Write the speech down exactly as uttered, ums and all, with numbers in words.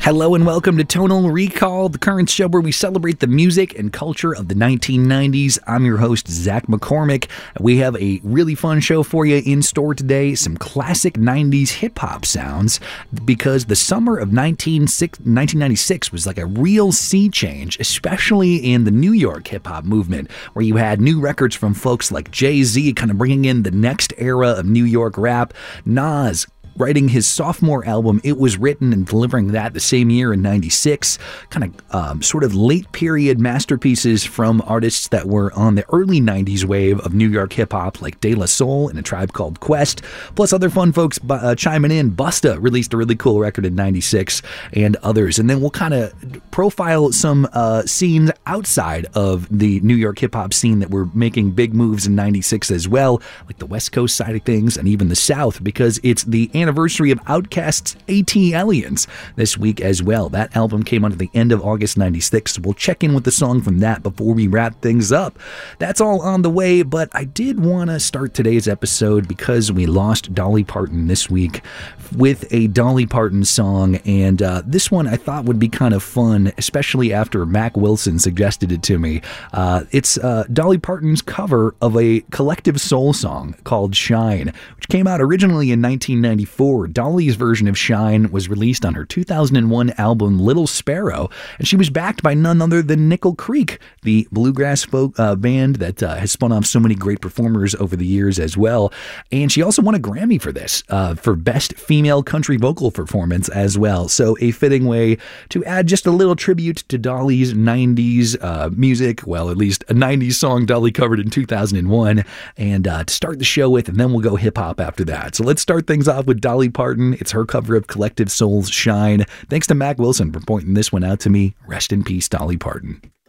Hello and welcome to Tonal Recall, the current show where we celebrate the music and culture of the nineteen nineties. I'm your host, Zach McCormick. We have a really fun show for you in store today, some classic nineties hip-hop sounds, because the summer of nineteen ninety-six was like a real sea change, especially in the New York hip-hop movement, where you had new records from folks like Jay-Z kind of bringing in the next era of New York rap, Nas writing his sophomore album, It Was Written, and delivering that the same year in ninety-six. Kind of um, sort of late period masterpieces from artists that were on the early nineties wave of New York hip-hop, like De La Soul and A Tribe Called Quest, plus other fun folks uh, chiming in. Busta released a really cool record in ninety-six, and others. And then we'll kind of profile some uh, scenes outside of the New York hip-hop scene that were making big moves in ninety-six as well, like the West Coast side of things and even the South, because it's the anniversary of Outkast's ATLiens this week as well. That album came out at the end of August ninety-six, so we'll check in with the song from that before we wrap things up. That's all on the way, but I did want to start today's episode because we lost Dolly Parton this week with a Dolly Parton song, and uh, this one I thought would be kind of fun, especially after Mac Wilson suggested it to me. Uh, it's uh, Dolly Parton's cover of a Collective Soul song called Shine, which came out originally in nineteen ninety-four. Dolly's version of Shine was released on her two thousand one album Little Sparrow, and she was backed by none other than Nickel Creek, the bluegrass folk uh, band that uh, has spun off so many great performers over the years as well. And she also won a Grammy for this, uh, for Best Female Country Vocal Performance as well. So a fitting way to add just a little tribute to Dolly's nineties uh, music, well, at least a nineties song Dolly covered in two thousand one, and uh, to start the show with, and then we'll go hip-hop after that. So let's start things off with Dolly Parton. It's her cover of Collective Soul's Shine. Thanks to Mac Wilson for pointing this one out to me. Rest in peace, Dolly Parton.